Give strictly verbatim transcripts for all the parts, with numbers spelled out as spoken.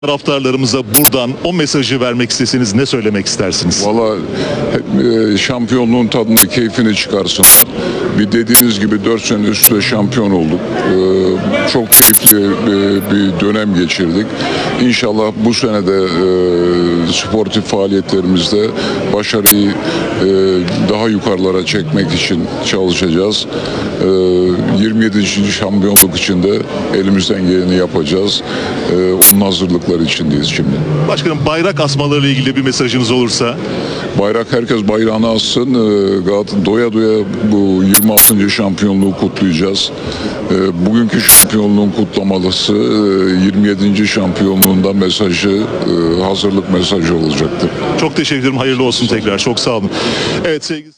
Taraftarlarımıza buradan o mesajı vermek isteseniz ne söylemek istersiniz? Valla e, şampiyonluğun tadını, keyfini çıkarsın. Bir dediğiniz gibi dört sene üstte şampiyon olduk. E, çok keyifli e, bir dönem geçirdik. İnşallah bu sene de e, sportif faaliyetlerimizde başarıyı e, daha yukarılara çekmek için çalışacağız. E, yirmi yedinci şampiyonluk için de elimizden geleni yapacağız. E, onun hazırlıkları içindeyiz şimdi. Başkanım, bayrak asmalarıyla ilgili bir mesajınız olursa? Bayrak, herkes bayrağını assın. Galatasaray doya doya bu yirmi altıncı şampiyonluğu kutlayacağız. Bugünkü şampiyonluğun kutlamalısı yirmi yedinci şampiyonluğunda mesajı, hazırlık mesajı olacaktır. Çok teşekkür ederim. Hayırlı olsun tekrar. Çok sağ olun. Evet sevgili...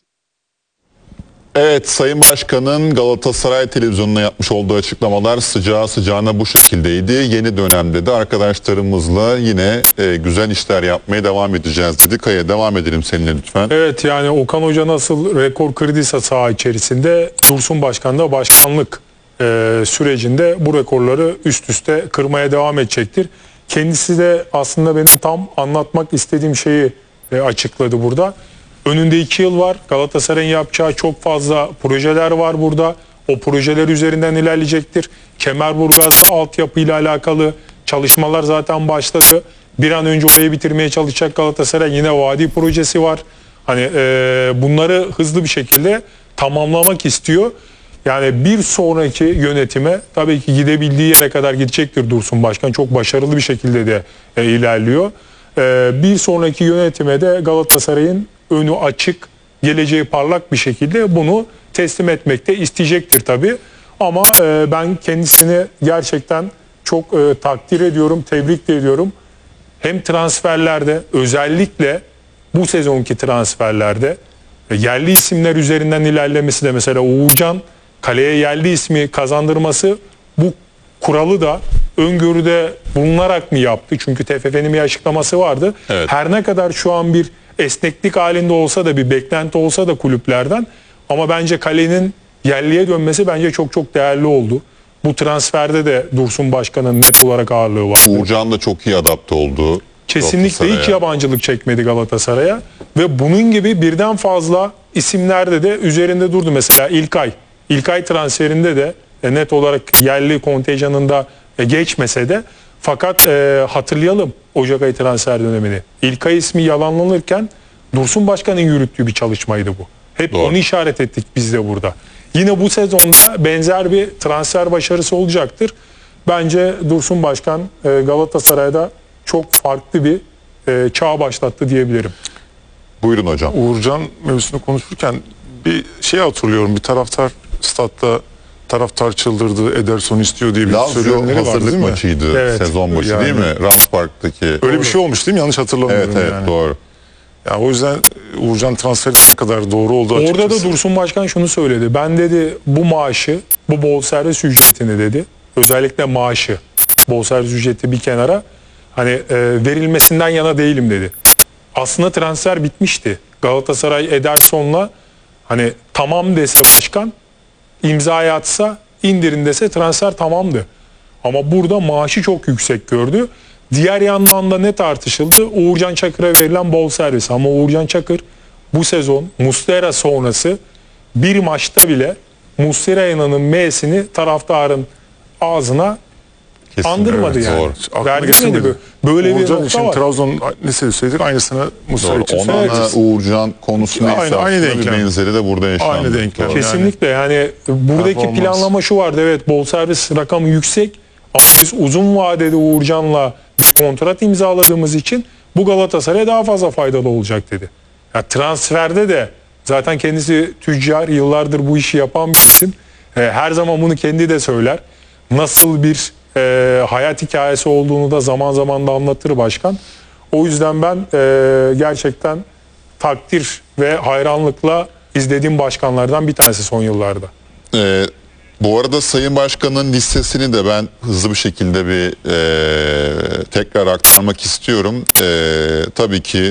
Evet, Sayın Başkan'ın Galatasaray televizyonuna yapmış olduğu açıklamalar sıcağı sıcağına bu şekildeydi. Yeni dönemde de arkadaşlarımızla yine e, güzel işler yapmaya devam edeceğiz dedi. Kaya, devam edelim seninle lütfen. Evet, yani Okan Hoca nasıl rekor kırdıysa saha içerisinde, Dursun Başkan da başkanlık e, sürecinde bu rekorları üst üste kırmaya devam edecektir. Kendisi de aslında benim tam anlatmak istediğim şeyi e, açıkladı burada. Önünde iki yıl var. Galatasaray'ın yapacağı çok fazla projeler var burada. O projeler üzerinden ilerleyecektir. Kemerburgaz altyapıyla alakalı çalışmalar zaten başladı. Bir an önce orayı bitirmeye çalışacak Galatasaray. Yine vadi projesi var. Hani e, bunları hızlı bir şekilde tamamlamak istiyor. Yani bir sonraki yönetime tabii ki gidebildiği yere kadar gidecektir Dursun Başkan. Çok başarılı bir şekilde de e, ilerliyor. E, bir sonraki yönetime de Galatasaray'ın önü açık, geleceği parlak bir şekilde bunu teslim etmekte isteyecektir tabii. Ama e, ben kendisini gerçekten çok e, takdir ediyorum, tebrik de ediyorum. Hem transferlerde, özellikle bu sezonki transferlerde e, yerli isimler üzerinden ilerlemesi de, mesela Uğurcan kaleye yerli ismi kazandırması, bu kuralı da öngörüde bulunarak mı yaptı? Çünkü T F F'nin bir açıklaması vardı. Evet. Her ne kadar şu an bir esneklik halinde olsa da, bir beklenti olsa da kulüplerden, ama bence kalenin yerliye dönmesi bence çok çok değerli oldu. Bu transferde de Dursun Başkan'ın net olarak ağırlığı var. Uğurcan da çok iyi adapte oldu. Kesinlikle hiç yabancılık çekmedi Galatasaray'a ve bunun gibi birden fazla isimlerde de üzerinde durdu. Mesela İlkay. İlkay transferinde de net olarak yerli kontenjanında geçmese de, fakat e, hatırlayalım Ocak ayı transfer dönemini. İlkay ismi yalanlanırken Dursun Başkan'ın yürüttüğü bir çalışmaydı bu. Hep Doğru. onu işaret ettik biz de burada. Yine bu sezonda benzer bir transfer başarısı olacaktır. Bence Dursun Başkan e, Galatasaray'da çok farklı bir e, çağ başlattı diyebilirim. Buyurun hocam. Uğurcan mevzusunu konuşurken bir şey hatırlıyorum. Bir taraftar statta, taraftar çıldırdı, Ederson istiyor diye bir Lazio söylemleri vardı, hazırlık değil mi? maçıydı Evet. sezon başı Yani- değil mi? Rathpark'taki. Öyle bir şey olmuş değil mi? Yanlış hatırlamıyorum. Evet evet yani. doğru. Yani o yüzden Uğurcan transferi ne kadar doğru oldu açıkçası. Orada da Dursun Başkan şunu söyledi. Ben dedi bu maaşı, bu bonservis ücretini dedi, özellikle maaşı, bonservis ücreti bir kenara, hani e, verilmesinden yana değilim dedi. Aslında transfer bitmişti. Galatasaray Ederson'la hani tamam dese başkan, imzaya atsa, indirin dese transfer tamamdı. Ama burada maaşı çok yüksek gördü. Diğer yandan da ne tartışıldı? Uğurcan Çakır'a verilen bonservis. Ama Uğurcan Çakır bu sezon Muslera sonrası bir maçta bile Muslera'nın M'sini taraftarın ağzına Kesin, andırmadı evet, yani. Doğru. Aklına Verdirmedi. getirmedi. Böyle bir Uğurcan nokta için var. Trabzon ne söyleseydik aynısını Muslera Doğru. için Onana söyleyeceğiz. Uğurcan konusu neyse Aynı- aynı aslında bir denklem. benzeri de burada yaşandı. Aynı denklem. Doğru. Kesinlikle yani buradaki Performans. planlama şu vardı. Evet, bonservis rakamı yüksek ama biz uzun vadede Uğurcan'la kontrat imzaladığımız için bu Galatasaray'a daha fazla faydalı olacak dedi. Ya transferde de zaten kendisi tüccar, yıllardır bu işi yapan bir isim. E, her zaman bunu kendi de söyler. Nasıl bir e, hayat hikayesi olduğunu da zaman zaman da anlatır başkan. O yüzden ben e, gerçekten takdir ve hayranlıkla izlediğim başkanlardan bir tanesi son yıllarda. Ee, bu arada Sayın Başkan'ın listesini de ben hızlı bir şekilde bir e, tekrar aktarmak istiyorum. E, tabii ki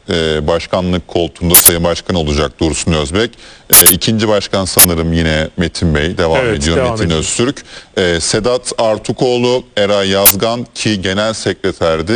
e, başkanlık koltuğunda Sayın Başkan olacak Dursun Özbek. E, ikinci başkan sanırım yine Metin Bey devam Evet, ediyor. devam Metin ediyor. Öztürk. E, Sedat Artukoğlu, Eray Yazgan ki genel sekreterdi.